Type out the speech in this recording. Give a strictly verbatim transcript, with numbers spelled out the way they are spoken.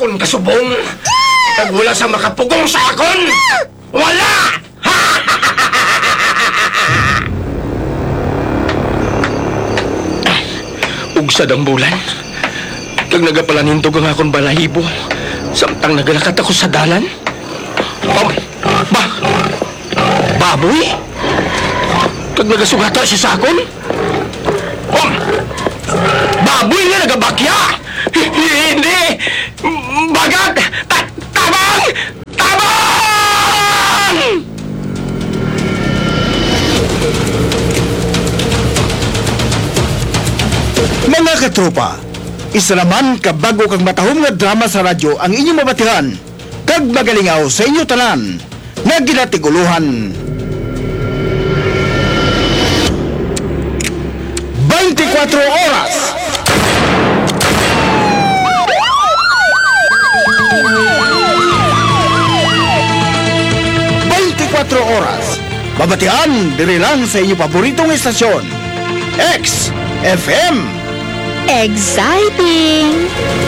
akon kasubong. Kag wala sa makapugong sa akon. Wala! Ugsad ang bulan. Kag nagapalanintog ang akong balahibo. Samtang nagalakat ako sa dalan. Oh, ba? Baboy? Kag nagasugata siya sa akon? Oh, baboy nga nagabakya! Hindi! Bagat! Ta- tabang! Tabang! Mga katropa, isa naman kabago kag matahom nga drama sa radyo ang inyong mabatihan. Kag magalingaw sa inyo tanan nga ginatiguluhan. twenty-four oras. twenty-four oras. Babatihan diri lang sa inyong paboritong estasyon. X F M. Exciting!